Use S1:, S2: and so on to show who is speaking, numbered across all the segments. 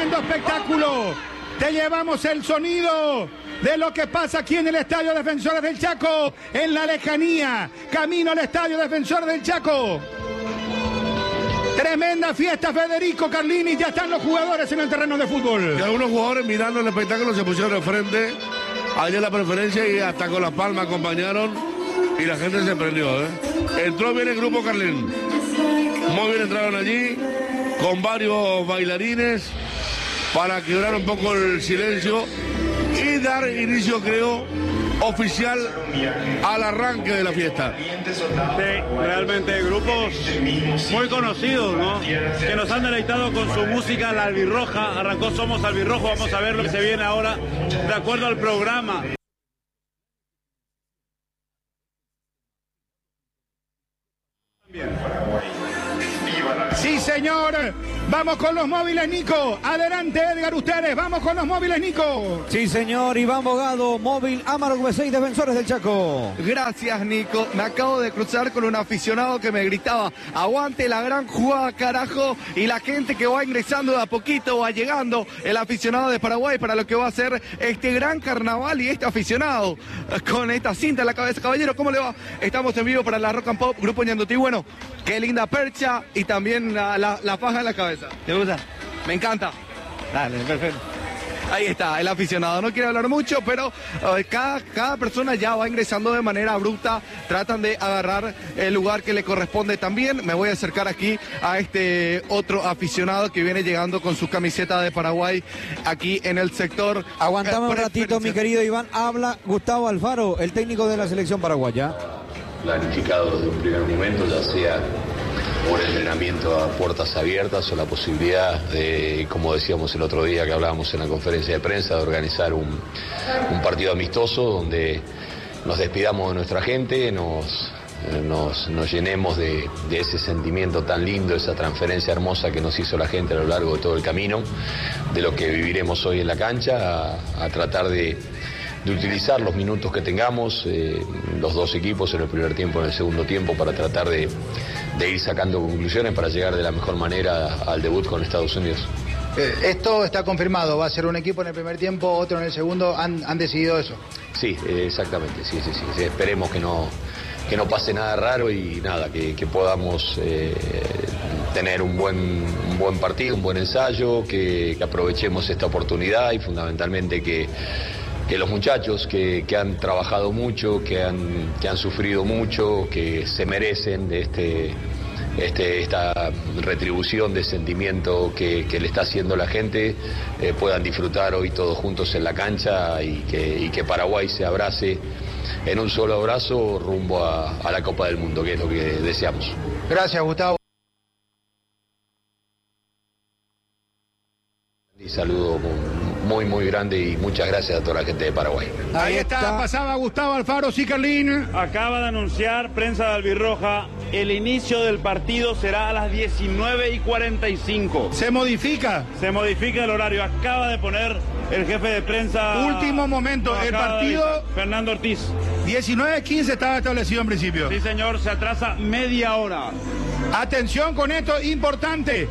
S1: tremendo espectáculo. Te llevamos el sonido de lo que pasa aquí en el Estadio Defensores del Chaco, en la lejanía, camino al Estadio Defensores del Chaco. Tremenda fiesta, Federico Carlini, ya están los jugadores en el terreno de fútbol.
S2: Y algunos jugadores mirando el espectáculo se pusieron de frente, ayer la preferencia y hasta con las palmas acompañaron y la gente se prendió. Entró bien el grupo Carlín, muy bien entraron allí, con varios bailarines para quebrar un poco el silencio y dar inicio, creo, oficial al arranque de la fiesta.
S3: Sí, realmente grupos muy conocidos, ¿no? Que nos han deleitado con su música, la albirroja. Arrancó Somos Albirrojo, vamos a ver lo que se viene ahora de acuerdo al programa.
S1: Sí, señor. Vamos con los móviles, Nico. Adelante, Edgar, ustedes. Vamos con los móviles, Nico.
S4: Sí, señor. Iván Bogado, móvil Amarok V6, Defensores del Chaco.
S5: Gracias, Nico. Me acabo de cruzar con un aficionado que me gritaba: aguante la gran jugada, carajo. Y la gente que va ingresando de a poquito va llegando, el aficionado de Paraguay, para lo que va a ser este gran carnaval y este aficionado con esta cinta en la cabeza. Caballero, ¿cómo le va? Estamos en vivo para la Rock and Pop, Grupo Ñandutí. Bueno, qué linda percha y también la faja en la cabeza. ¿Te gusta? Me encanta. Dale, perfecto. Ahí está, el aficionado. No quiere hablar mucho, pero cada persona ya va ingresando de manera abrupta. Tratan de agarrar el lugar que le corresponde también. Me voy a acercar aquí a este otro aficionado que viene llegando con su camiseta de Paraguay aquí en el sector.
S4: Aguantame un ratito, mi querido Iván. Habla Gustavo Alfaro, el técnico de la selección paraguaya.
S6: Planificado desde un primer momento, ya sea un entrenamiento a puertas abiertas o la posibilidad de, como decíamos el otro día que hablábamos en la conferencia de prensa, de organizar un partido amistoso donde nos despidamos de nuestra gente, nos llenemos de ese sentimiento tan lindo, esa transferencia hermosa que nos hizo la gente a lo largo de todo el camino, de lo que viviremos hoy en la cancha, a tratar de utilizar los minutos que tengamos, los dos equipos en el primer tiempo, en el segundo tiempo, para tratar de ir sacando conclusiones para llegar de la mejor manera al debut con Estados Unidos.
S7: Esto está confirmado, va a ser un equipo en el primer tiempo, otro en el segundo, ¿han decidido eso?
S6: Sí, exactamente, sí. Esperemos que no pase nada raro y nada, que podamos tener un buen partido, un buen ensayo, que aprovechemos esta oportunidad y fundamentalmente que los muchachos que han trabajado mucho, que han sufrido mucho, que se merecen de esta retribución de sentimiento que le está haciendo la gente, puedan disfrutar hoy todos juntos en la cancha y que Paraguay se abrace en un solo abrazo rumbo a la Copa del Mundo, que es lo que deseamos.
S7: Gracias, Gustavo.
S6: Y saludo muy grande y muchas gracias a toda la gente de Paraguay.
S1: Ahí está, pasaba Gustavo Alfaro, sí, Carlín.
S3: Acaba de anunciar prensa de Albirroja, el inicio del partido será a las 19:45.
S1: ¿Se modifica?
S3: Se modifica el horario, acaba de poner el jefe de prensa.
S1: Último momento, el partido.
S3: Fernando Ortiz.
S1: 19:15 estaba establecido en principio.
S3: Sí, señor, se atrasa media hora.
S1: Atención con esto, importante.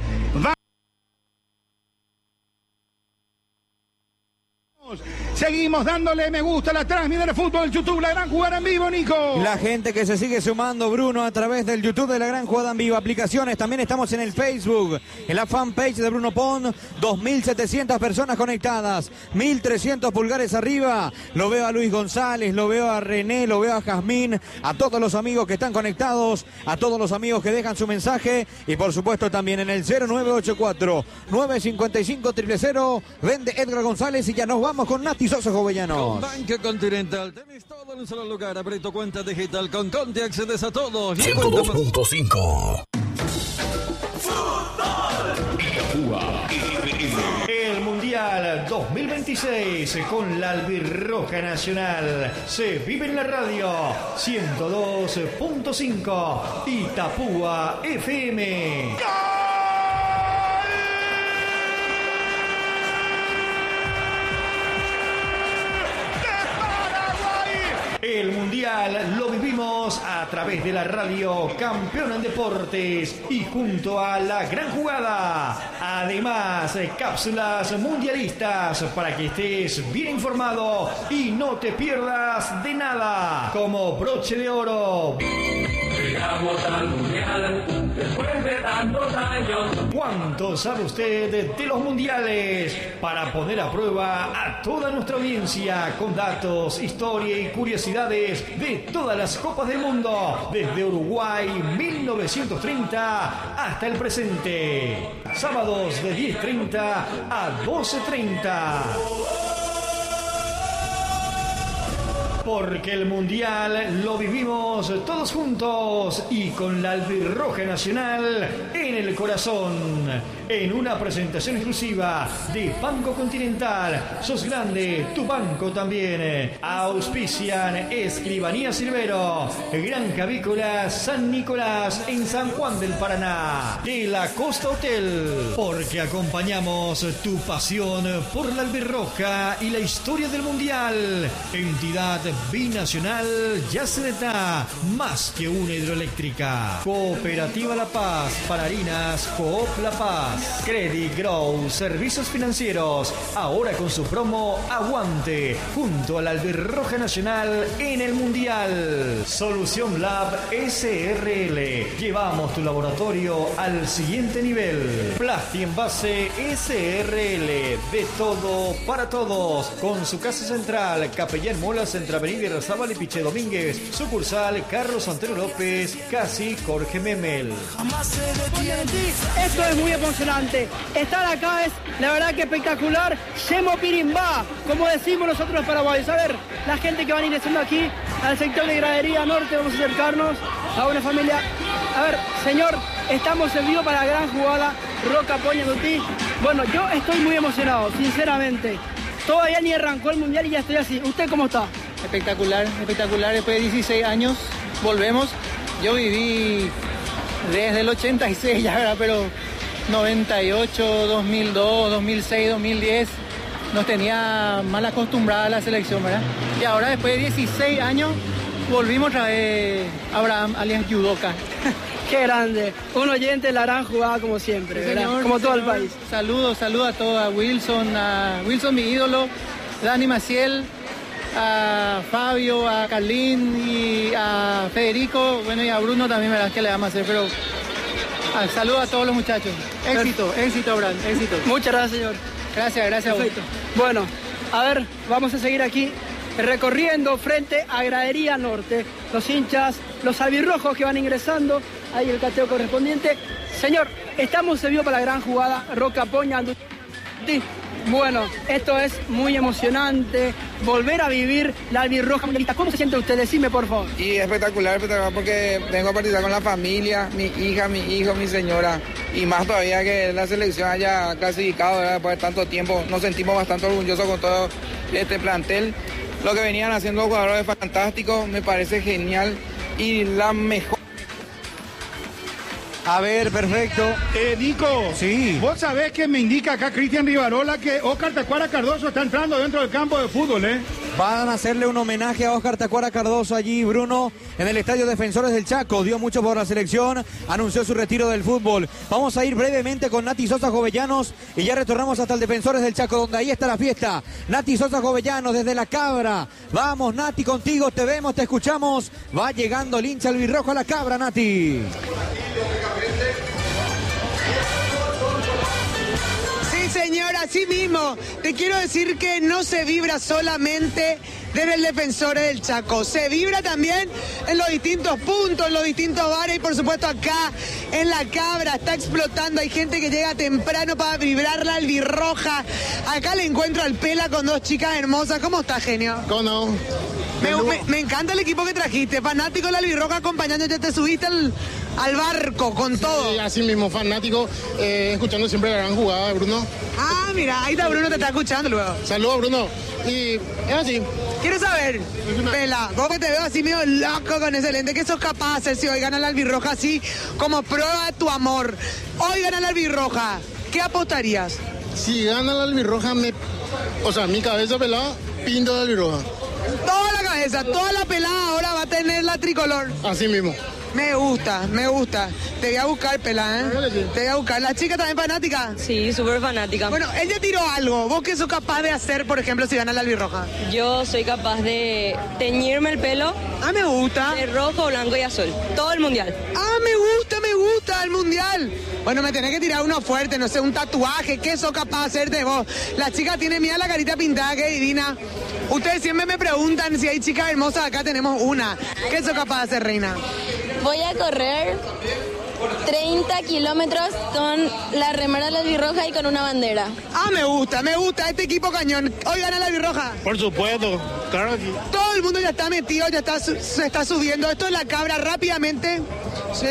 S1: Seguimos dándole me gusta a la transmisión de fútbol YouTube, la gran jugada en vivo, Nico.
S4: La gente que se sigue sumando, Bruno, a través del YouTube de la gran jugada en vivo. Aplicaciones, también estamos en el Facebook, en la fanpage de Bruno Pon. 2.700 personas conectadas, 1.300 pulgares arriba. Lo veo a Luis González, lo veo a René, lo veo a Jazmín, a todos los amigos que están conectados, a todos los amigos que dejan su mensaje y por supuesto también en el 0984-955-000. Vende Edgar González y ya nos vamos con Nati Sosa Jovellanos.
S8: Con Banca Continental tenés todo en un solo lugar. Abre tu cuenta digital con Conti, accedes a todo.
S9: 102.5.
S10: El Mundial 2026 con la Albirroja Nacional se vive en la radio 102.5 Itapúa FM. El Mundial lo vivimos escucharnos a través de la radio Campeón en Deportes y junto a La Gran Jugada. Además, cápsulas mundialistas para que estés bien informado y no te pierdas de nada. Como broche de oro.
S11: Llegamos al mundial después de tantos años.
S10: ¿Cuánto sabe usted de los mundiales? Para poner a prueba a toda nuestra audiencia con datos, historia y curiosidades de todas las copas del mundo, desde Uruguay 1930 hasta el presente. Sábados de 10:30 a 12:30. Porque el mundial lo vivimos todos juntos y con la albirroja nacional en el corazón. En una presentación exclusiva de Banco Continental. Sos grande, tu banco también. Auspician Escribanía Silvero, Granja Avícola San Nicolás en San Juan del Paraná. De la Costa Hotel. Porque acompañamos tu pasión por la albirroja y la historia del mundial. Entidad binacional Yacyretá, más que una hidroeléctrica. Cooperativa La Paz, para harinas Coop La Paz. Credit Grow, servicios financieros, ahora con su promo Aguante, junto a la albirroja nacional en el mundial. Solución Lab SRL, llevamos tu laboratorio al siguiente nivel. Plasti Envase SRL, de todo para todos, con su casa central, Capellán Molas, entre Avenida Irarrázaval y Piche Domínguez, sucursal Carlos Antonio López, casi Jorge Memel.
S12: Esto es muy emocionante. Estar acá es, la verdad, que espectacular. Yemo Pirimbá, como decimos nosotros los paraguayos. A ver, la gente que van ingresando aquí al sector de Gradería Norte, vamos a acercarnos a una familia. A ver, señor, estamos en vivo para La Gran Jugada, Roca Poña Dutí. Bueno, yo estoy muy emocionado, sinceramente. Todavía ni arrancó el mundial y ya estoy así. ¿Usted cómo está?
S13: Espectacular, espectacular. Después de 16 años volvemos. Yo viví desde el 86 ya, ¿verdad? Pero 98, 2002, 2006, 2010 nos tenía mal acostumbrada a la selección, ¿verdad? Y ahora después de 16 años volvimos otra vez Abraham alias Yudoka.
S12: Qué grande, un oyente de La Gran Jugada como siempre,
S13: sí,
S12: ¿verdad?
S13: Señor,
S12: como
S13: sí,
S12: todo
S13: señor.
S12: el país.
S13: Saludos a todos, a Wilson mi ídolo, Dani Maciel, a Fabio, a Carlín y a Federico, bueno, y a Bruno también, ¿verdad? Que le vamos a hacer, pero saludos a todos los muchachos. Éxito, Abraham, éxito.
S12: Muchas gracias, señor.
S13: Gracias.
S12: Perfecto. Bueno, a ver, vamos a seguir aquí recorriendo frente a Gradería Norte. Los hinchas, los albirrojos que van ingresando, ahí el cateo correspondiente. Señor, estamos en vivo para La Gran Jugada, Roca Poña Dutí. Bueno, esto es muy emocionante, volver a vivir la albirroja mundialista. ¿Cómo se siente usted? Decime, por favor.
S14: Y espectacular, porque vengo a participar con la familia, mi hija, mi hijo, mi señora, y más todavía que la selección haya clasificado, ¿verdad? Después de tanto tiempo. Nos sentimos bastante orgullosos con todo este plantel. Lo que venían haciendo los jugadores es fantástico, me parece genial y la mejor.
S4: A ver, perfecto.
S1: Nico,
S4: sí.
S1: Vos sabés que me indica acá Cristian Rivarola que Óscar Tacuara Cardoso está entrando dentro del campo de fútbol, ¿eh?
S4: Van a hacerle un homenaje a Óscar Tacuara Cardoso allí, Bruno, en el Estadio Defensores del Chaco. Dio mucho por la selección, anunció su retiro del fútbol. Vamos a ir brevemente con Nati Sosa Jovellanos y ya retornamos hasta el Defensores del Chaco, donde ahí está la fiesta. Nati Sosa Jovellanos desde La Cabra. Vamos, Nati, contigo, te vemos, te escuchamos. Va llegando el hincha albirrojo a La Cabra, Nati.
S15: Señor, así mismo, te quiero decir que no se vibra solamente desde el Defensores del Chaco, se vibra también en los distintos puntos, en los distintos bares y por supuesto acá en La Cabra está explotando, hay gente que llega temprano para vibrar la albirroja. Acá le encuentro al Pela con dos chicas hermosas. ¿Cómo está, genio?
S16: ¿Cómo?
S15: Me encanta el equipo que trajiste, fanático de la albirroja acompañándote, te subiste al barco con todo.
S16: Sí, así mismo, fanático, escuchando siempre La Gran Jugada de Bruno.
S15: Ah, mira, ahí está Bruno, te está escuchando luego.
S16: Saludos, Bruno. Y es así.
S15: Quiero saber, Pela, vos que te veo así medio loco con ese lente, ¿qué sos capaz de hacer si hoy gana la albirroja así como prueba de tu amor? Hoy gana la albirroja, ¿qué apostarías?
S16: Si gana la albirroja, mi cabeza pelada, pinto de albirroja.
S15: Toda la cabeza. esa. Toda la pelada ahora va a tener la tricolor.
S16: Así mismo.
S15: Me gusta. Te voy a buscar, pelada, ¿eh? Te voy a buscar. ¿La chica también fanática?
S17: Sí, súper fanática.
S15: Bueno, ella tiró algo. ¿Vos qué sos capaz de hacer, por ejemplo, si gana la albirroja?
S17: Yo soy capaz de teñirme el pelo.
S15: Me gusta.
S17: De rojo, blanco y azul. Todo el mundial.
S15: Me gusta el mundial. Bueno, me tenés que tirar uno fuerte, no sé, un tatuaje. ¿Qué sos capaz de hacer de vos? La chica tiene mía la carita pintada, qué divina. Ustedes siempre me preguntan si hay chicas hermosas. Acá tenemos una. ¿Qué sos capaz de hacer, reina?
S18: Voy a correr 30 kilómetros con la remera de la albirroja y con una bandera.
S15: Me gusta este equipo cañón. ¿Hoy gana la albirroja?
S16: Por supuesto, claro que sí.
S15: Todo el mundo ya está metido, se está subiendo. Esto es la cabra rápidamente. Sí.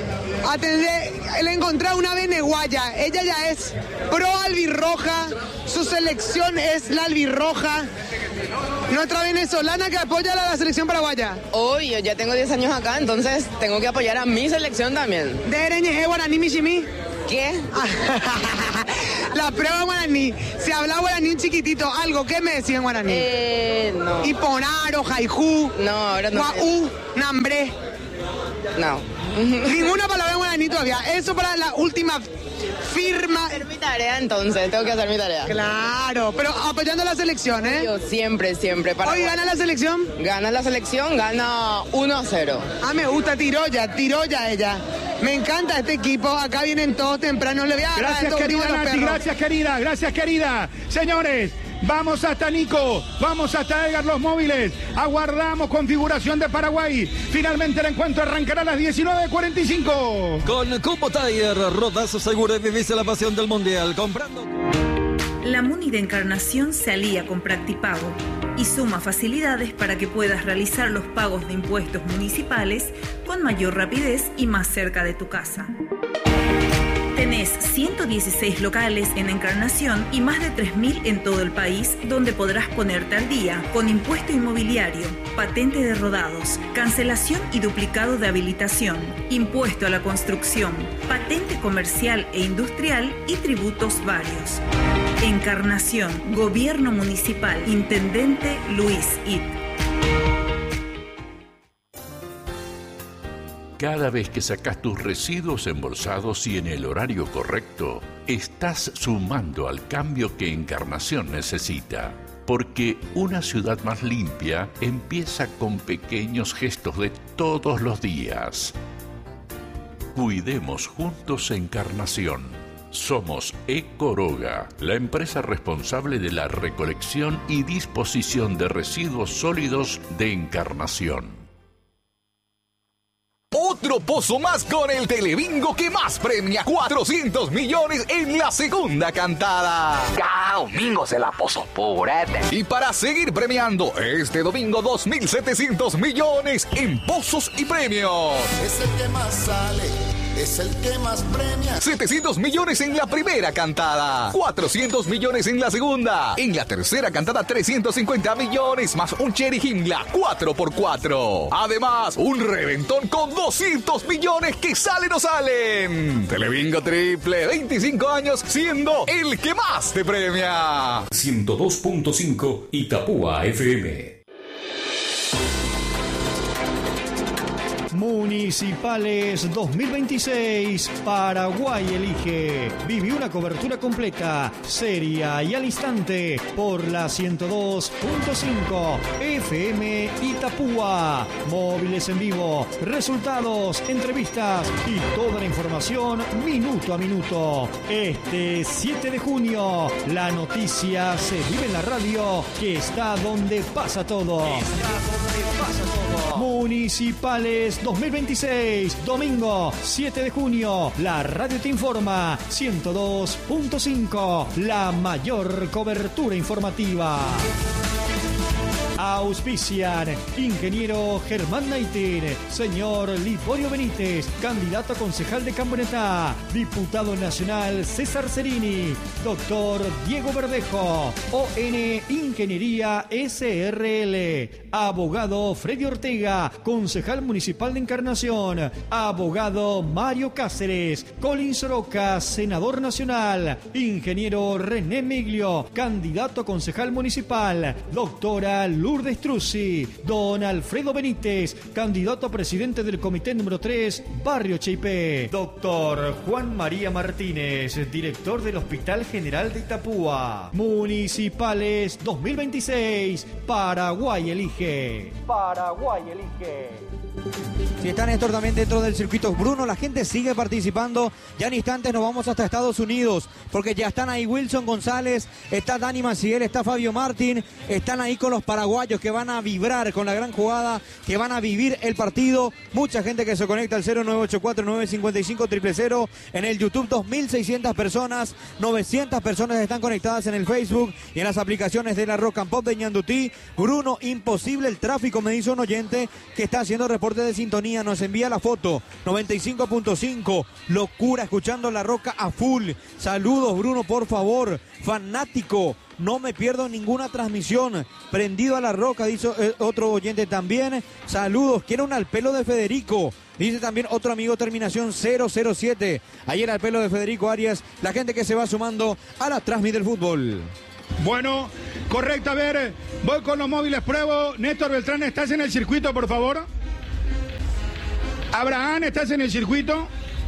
S15: Le encontré una veneguaya. Ella ya es pro albirroja. Su selección es la albirroja. Nuestra venezolana que apoya a la selección paraguaya.
S19: Yo ya tengo 10 años acá, entonces tengo que apoyar a mi selección también.
S15: ¿De Ereñeje, guaraní, michimí?
S19: ¿Qué?
S15: La prueba guaraní. Se habla guaraní chiquitito. ¿Algo? ¿Qué me decían guaraní?
S19: No.
S15: Iponaro, jaijú.
S19: No, ahora no.
S15: Guaú, nambre.
S19: No.
S15: Ninguna palabra en guaraní todavía. Eso para la última firma.
S19: Hacer mi tarea entonces, tengo que hacer mi tarea.
S15: Claro, pero apoyando a la selección, ¿eh?
S19: Yo siempre.
S15: ¿Hoy gana la selección?
S19: Gana la selección, gana 1-0.
S15: Me gusta, tiró ya ella. Me encanta este equipo, acá vienen todos temprano. Le voy a
S1: gracias, querida Nati, gracias, querida. Señores, vamos hasta Nico, vamos hasta Edgar Los Móviles. Aguardamos configuración de Paraguay. Finalmente el encuentro arrancará a las 19:45.
S8: Con Cupo Tire, rodazo seguro y vivís la pasión del mundial. Comprando.
S20: La Muni de Encarnación se alía con Practipago y suma facilidades para que puedas realizar los pagos de impuestos municipales con mayor rapidez y más cerca de tu casa. Tenés 116 locales en Encarnación y más de 3.000 en todo el país, donde podrás ponerte al día con impuesto inmobiliario, patente de rodados, cancelación y duplicado de habilitación, impuesto a la construcción, patente comercial e industrial y tributos varios. Encarnación, Gobierno Municipal, Intendente Luis It.
S21: Cada vez que sacas tus residuos embolsados y en el horario correcto, estás sumando al cambio que Encarnación necesita. Porque una ciudad más limpia empieza con pequeños gestos de todos los días. Cuidemos juntos Encarnación. Somos Ecoroga, la empresa responsable de la recolección y disposición de residuos sólidos de Encarnación.
S22: Otro pozo más con el Telebingo que más premia 400 millones en la segunda cantada.
S23: Cada domingo se la pozo purete.
S22: Y para seguir premiando, este domingo 2.700 millones en pozos y premios.
S24: Es el que más sale. Es el que más premia.
S22: 700 millones en la primera cantada. 400 millones en la segunda. En la tercera cantada 350 millones más un Cherry Himla 4x4. Además, un reventón con 200 millones que salen o salen. Telebingo Triple, 25 años siendo el que más te premia.
S9: 102.5 Itapúa FM.
S10: Municipales 2026, Paraguay elige. Viví una cobertura completa, seria y al instante por la 102.5 FM Itapúa. Móviles en vivo, resultados, entrevistas y toda la información minuto a minuto. Este 7 de junio, la noticia se vive en la radio, que está donde pasa todo. Municipales 2026, domingo 7 de junio, la radio te informa, 102.5, la mayor cobertura informativa. Auspician ingeniero Germán Naitin, señor Liborio Benítez, candidato a concejal de Camioneta, diputado nacional César Cerini, doctor Diego Verdejo, ON Ingeniería SRL, abogado Freddy Ortega, concejal municipal de Encarnación, abogado Mario Cáceres, Colin Soroca, senador nacional, ingeniero René Miglio, candidato a concejal municipal, doctora Luz Lourdes Struzzi, don Alfredo Benítez, candidato a presidente del comité número 3, Barrio Cheipé, doctor Juan María Martínez, director del Hospital General de Itapúa. Municipales 2026, Paraguay elige. Paraguay elige.
S4: Si está Néstor también dentro del circuito Bruno, la gente sigue participando. Ya en instantes nos vamos hasta Estados Unidos, porque ya están ahí Wilson González, está Dani Maciel, está Fabio Martín, están ahí con los paraguayos que van a vibrar con la gran jugada, que van a vivir el partido. Mucha gente que se conecta al 0984-955-000 en el YouTube, 2.600 personas, 900 personas están conectadas en el Facebook y en las aplicaciones de la Rock and Pop de Ñandutí. Bruno, imposible el tráfico, me dice un oyente que está haciendo reporte de sintonía, nos envía la foto, 95.5, locura, escuchando La Roca a full. Saludos, Bruno, por favor, fanático, no me pierdo ninguna transmisión, prendido a La Roca, dice otro oyente también. Saludos, quiero un al pelo de Federico, dice también otro amigo, terminación 007. Ayer al pelo de Federico Arias, la gente que se va sumando a la transmisión del fútbol.
S1: Bueno, correcto, a ver, voy con los móviles, pruebo. Néstor Beltrán, ¿estás en el circuito, por favor? Abraham, ¿estás en el circuito?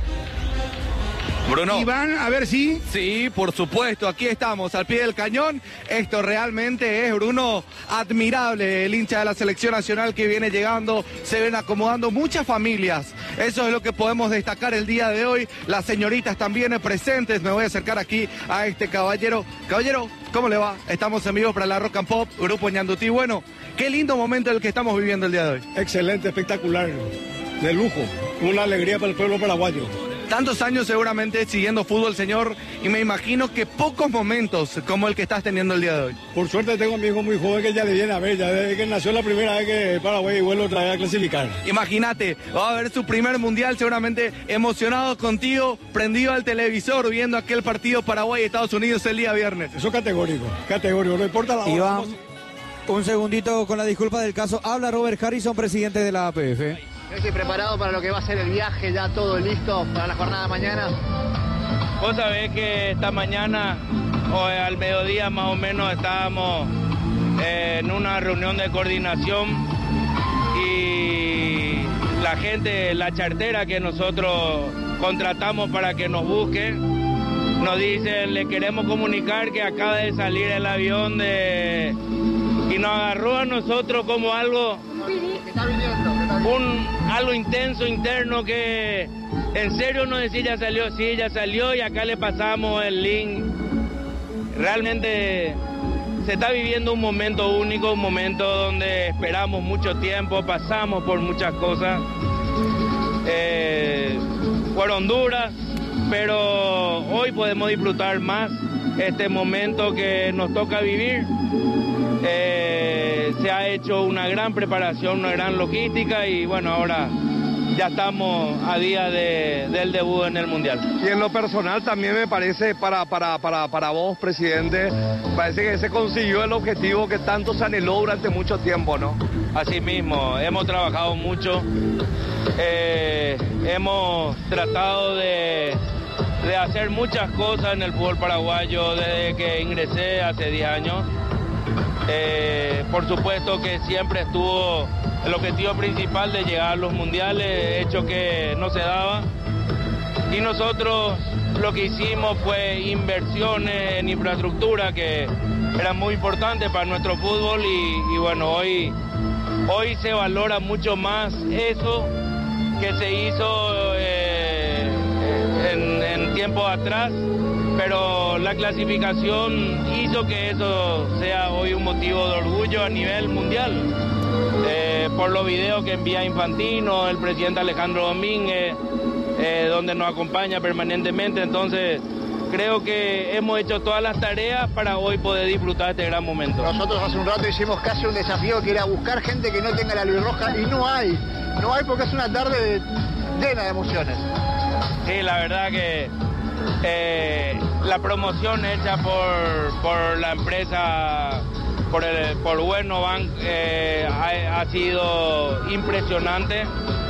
S2: Bruno.
S1: Iván, a ver si.
S2: Sí, por supuesto, aquí estamos al pie del cañón. Esto realmente es, Bruno, admirable. El hincha de la selección nacional que viene llegando, se ven acomodando muchas familias. Eso es lo que podemos destacar el día de hoy. Las señoritas también presentes. Me voy a acercar aquí a este caballero. Caballero, ¿cómo le va? Estamos en vivo para la Rock and Pop, Grupo Ñandutí. Bueno, qué lindo momento el que estamos viviendo el día de hoy.
S5: Excelente, espectacular, de lujo, una alegría para el pueblo paraguayo.
S2: Tantos años seguramente siguiendo fútbol, señor, y me imagino que pocos momentos como el que estás teniendo el día de hoy.
S5: Por suerte tengo a mi hijo muy joven que ya le viene a ver, ya desde que nació la primera vez que Paraguay vuelve otra vez a clasificar.
S2: Imagínate, va a ver su primer mundial, seguramente emocionado contigo, prendido al televisor, viendo aquel partido Paraguay-Estados Unidos el día viernes.
S5: Eso es categórico, no importa la hora.
S4: Iván, un segundito con la disculpa del caso, habla Robert Harrison, presidente de la APF.
S6: Estoy preparado para lo que va a ser el viaje, ya todo listo para la jornada de mañana.
S7: Vos sabés que esta mañana, o al mediodía más o menos, estábamos en una reunión de coordinación y la gente, la chartera que nosotros contratamos para que nos busque, nos dicen, le queremos comunicar que acaba de salir el avión y nos agarró a nosotros como algo, algo intenso, interno, que en serio nos decía, ya salió, sí, ya salió, y acá le pasamos el link. Realmente se está viviendo un momento único, un momento donde esperamos mucho tiempo, pasamos por muchas cosas, fueron duras, pero hoy podemos disfrutar más este momento que nos toca vivir. Se ha hecho una gran preparación, una gran logística y bueno, ahora ya estamos a día del debut en el Mundial.
S2: Y en lo personal también me parece, para vos, presidente, parece que se consiguió el objetivo que tanto se anheló durante mucho tiempo, ¿no?
S7: Así mismo, hemos trabajado mucho, hemos tratado de hacer muchas cosas en el fútbol paraguayo desde que ingresé hace 10 años. Por supuesto que siempre estuvo el objetivo principal de llegar a los mundiales, hecho que no se daba. Y nosotros lo que hicimos fue inversiones en infraestructura que eran muy importantes para nuestro fútbol y bueno, hoy se valora mucho más eso que se hizo en tiempos atrás. Pero la clasificación hizo que eso sea hoy un motivo de orgullo a nivel mundial. Por los videos que envía Infantino, el presidente Alejandro Domínguez, donde nos acompaña permanentemente. Entonces, creo que hemos hecho todas las tareas para hoy poder disfrutar este gran momento.
S6: Nosotros hace un rato hicimos casi un desafío que era buscar gente que no tenga la albirroja y no hay porque es una tarde llena de emociones.
S7: Sí, la verdad que la promoción hecha por la empresa, por Bueno Bank, ha sido impresionante.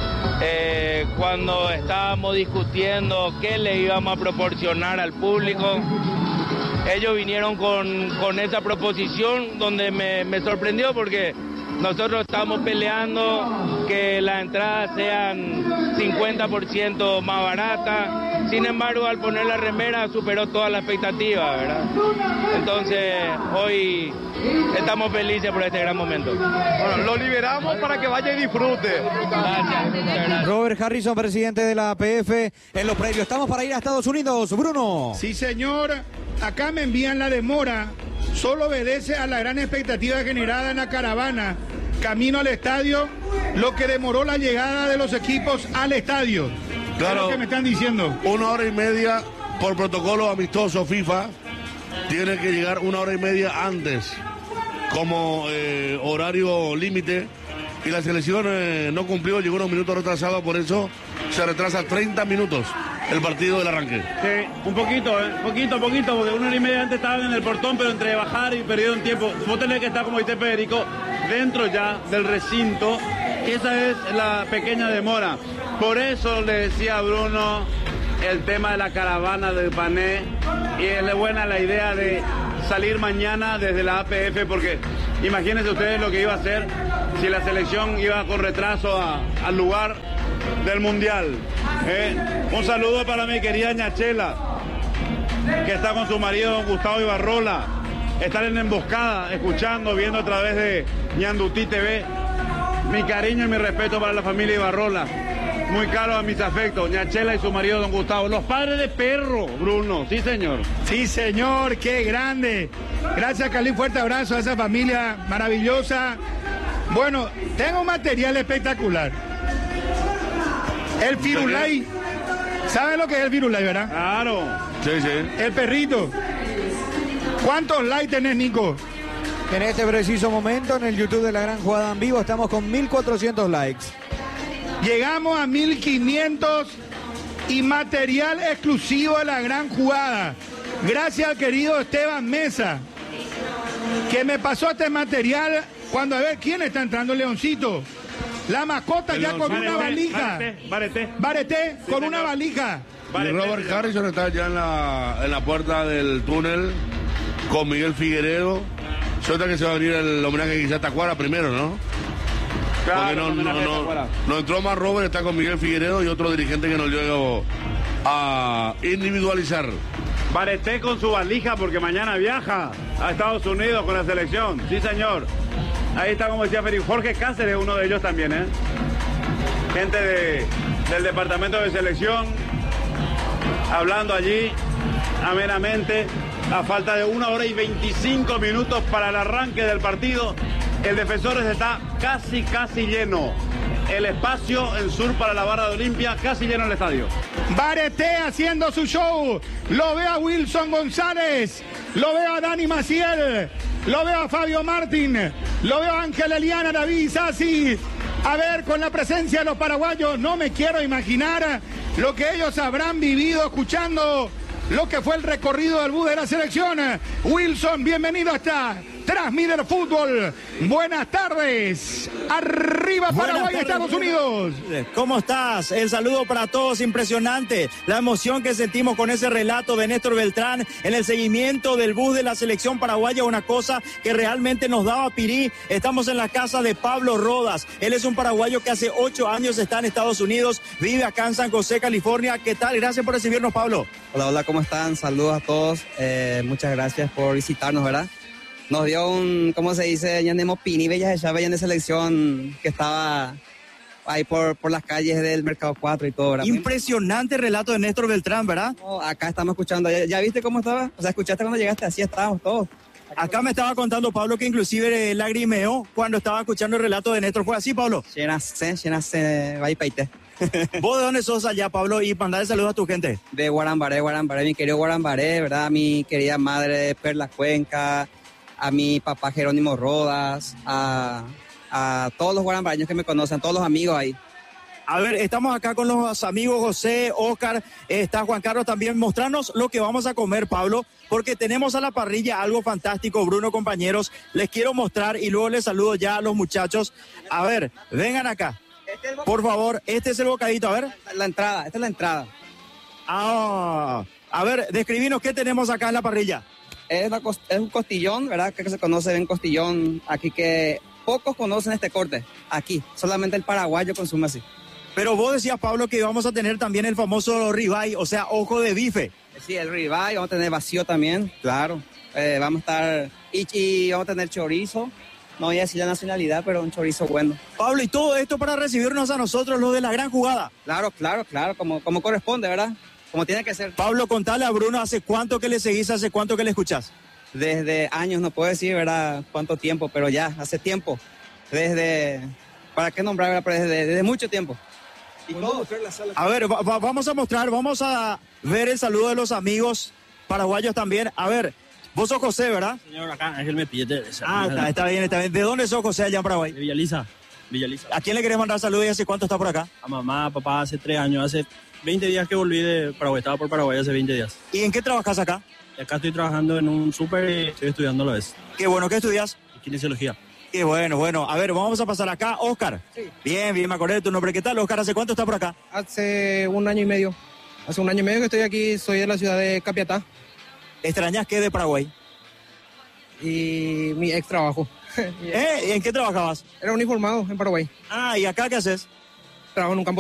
S7: cuando estábamos discutiendo qué le íbamos a proporcionar al público, ellos vinieron con esa proposición donde me sorprendió porque nosotros estamos peleando que las entradas sean 50% más baratas. Sin embargo, al poner la remera superó toda la expectativa, ¿verdad? Entonces, hoy estamos felices por este gran momento.
S2: Bueno, lo liberamos para que vaya y disfrute.
S7: Gracias.
S4: Robert Harrison, presidente de la APF, en los previos. Estamos para ir a Estados Unidos, Bruno.
S1: Sí, señor. Acá me envían la demora. Solo obedece a la gran expectativa generada en la caravana camino al estadio, lo que demoró la llegada de los equipos al estadio.
S3: Claro,
S1: es lo que me están diciendo.
S3: 1 hora y media por protocolo amistoso FIFA. Tiene que llegar 1 hora y media antes como horario límite. Y la selección no cumplió, llegó unos minutos retrasado, por eso se retrasa 30 minutos el partido del arranque.
S5: Sí, un poquito, porque 1 hora y media antes estaban en el portón, pero entre bajar y perdieron tiempo. Vos tenés que estar, como dice Federico, dentro ya del recinto. Esa es la pequeña demora. Por eso le decía a Bruno el tema de la caravana del Pané, y es buena la idea de salir mañana desde la APF, porque imagínense ustedes lo que iba a hacer si la selección iba con retraso al lugar del Mundial. Un saludo para mi querida Ñachela, que está con su marido don Gustavo Ibarrola. Están en emboscada, escuchando, viendo a través de Ñandutí TV. Mi cariño y mi respeto para la familia Ibarrola. Muy caro a mis afectos, Ñachela y su marido don Gustavo. Los padres de perro, Bruno. Sí, señor.
S1: Sí, señor, qué grande. Gracias, Cali, fuerte abrazo a esa familia maravillosa. Bueno, tengo un material espectacular. El Firulai. ¿Saben lo que es el Firulai, verdad?
S5: Claro.
S3: Sí, sí.
S1: El perrito. ¿Cuántos likes tenés, Nico?
S4: En este preciso momento, en el YouTube de La Gran Jugada en Vivo, estamos con 1.400 likes.
S1: Llegamos a 1.500 y material exclusivo de La Gran Jugada. Gracias al querido Esteban Mesa, que me pasó este material cuando, a ver, ¿quién está entrando? Leoncito. La mascota ya con una valija. Bareté con una valija.
S3: Y Robert Harrison está ya en la puerta del túnel con Miguel Figueredo. Suelta que se va a venir el homenaje quizás a Tacuara primero, ¿no?
S5: Claro,
S3: porque no entró más Robert, está con Miguel Figueredo y otro dirigente que nos llegó a individualizar.
S5: Bareté con su valija porque mañana viaja a Estados Unidos con la selección. Sí, señor. Ahí está, como decía Federico, Jorge Cáceres, uno de ellos también, ¿eh? Gente del departamento de selección, hablando allí amenamente, a falta de 1 hora y 25 minutos para el arranque del partido. El Defensores está casi lleno. El espacio en sur para la barra de Olimpia, casi lleno el estadio.
S1: Bareté haciendo su show. Lo veo a Wilson González. Lo veo a Dani Maciel. Lo veo a Fabio Martín. Lo veo a Ángel Eliana, David Sassi. A ver, con la presencia de los paraguayos, no me quiero imaginar lo que ellos habrán vivido escuchando lo que fue el recorrido del bus de la selección. Wilson, bienvenido hasta Transmitter Fútbol. Buenas tardes. Arriba Paraguay, Estados Unidos.
S11: ¿Cómo estás? El saludo para todos, impresionante. La emoción que sentimos con ese relato de Néstor Beltrán en el seguimiento del bus de la selección paraguaya, una cosa que realmente nos daba pirí. Estamos en la casa de Pablo Rodas. Él es un paraguayo que hace 8 años está en Estados Unidos, vive acá en San José, California. ¿Qué tal? Gracias por recibirnos, Pablo.
S12: Hola, ¿cómo están? Saludos a todos. Muchas gracias por visitarnos, ¿verdad? Nos dio ¿cómo se dice? Ya tenemos pini, bellas de selección que estaba ahí por las calles del Mercado 4 y todo, ¿verdad?
S11: Impresionante relato de Néstor Beltrán, ¿verdad?
S12: No, acá estamos escuchando. ¿Ya viste cómo estaba? O sea, ¿escuchaste cuando llegaste? Así estábamos todos.
S11: Acá me estaba contando Pablo que inclusive lagrimeó cuando estaba escuchando el relato de Néstor. ¿Fue así, Pablo?
S12: Llenase, vaya paite.
S11: ¿Vos de dónde sos allá, Pablo? Y mandarle saludos a tu gente.
S12: De Guarambaré, mi querido Guarambaré, ¿verdad? Mi querida madre Perla Cuenca, a mi papá Jerónimo Rodas, a todos los guarambareños que me conocen, todos los amigos ahí.
S11: A ver, estamos acá con los amigos José, Oscar, está Juan Carlos también. Mostrarnos lo que vamos a comer, Pablo, porque tenemos a la parrilla algo fantástico, Bruno, compañeros. Les quiero mostrar y luego les saludo ya a los muchachos. A ver, vengan acá. Por favor, este es el bocadito, a ver.
S12: La entrada, esta es la entrada.
S11: Ah, a ver, describinos qué tenemos acá en la parrilla.
S12: Es un costillón, ¿verdad? Que se conoce bien costillón aquí, que pocos conocen este corte. Aquí, solamente el paraguayo consume así.
S11: Pero vos decías, Pablo, que vamos a tener también el famoso ribeye, o sea, ojo de bife.
S12: Sí, el ribeye, vamos a tener vacío también, claro. Vamos a estar, y vamos a tener chorizo. No voy a decir la nacionalidad, pero un chorizo bueno.
S11: Pablo, y todo esto para recibirnos a nosotros, los de la gran jugada.
S12: Claro, como corresponde, ¿verdad? Como tiene que ser.
S11: Pablo, contale a Bruno, ¿hace cuánto que le seguís, hace cuánto que le escuchás?
S12: Desde años, no puedo decir, ¿verdad?, cuánto tiempo, pero ya, hace tiempo. ¿Para qué nombrar, verdad? Pero desde mucho tiempo.
S11: A ver, vamos a mostrar, vamos a ver el saludo de los amigos paraguayos también. A ver, vos sos José, ¿verdad?
S13: Señor, acá Ángel me pide.
S11: Está bien. ¿De dónde sos José allá en Paraguay?
S13: De Villaliza.
S11: ¿A quién le querés mandar saludos y hace cuánto está por acá?
S13: A mamá, papá, hace 3 años, hace 20 días que volví de Paraguay, estaba por Paraguay hace 20 días.
S11: ¿Y en qué trabajas acá?
S13: Y acá estoy trabajando en un súper y estoy estudiando a la vez.
S11: Qué bueno, ¿qué estudias?
S13: Kinesiología.
S11: Qué bueno. A ver, vamos a pasar acá. Oscar.
S14: Sí.
S11: Bien, me acordé de tu nombre. ¿Qué tal, Oscar? ¿Hace cuánto está por acá?
S14: Hace 1 año y medio. Hace 1 año y medio que estoy aquí, soy de la ciudad de Capiatá.
S11: ¿Extrañas qué de Paraguay?
S14: Y mi ex trabajo.
S11: ¿En qué trabajabas?
S14: Era uniformado en Paraguay.
S11: ¿Y acá qué haces?
S14: Trabajo en un campo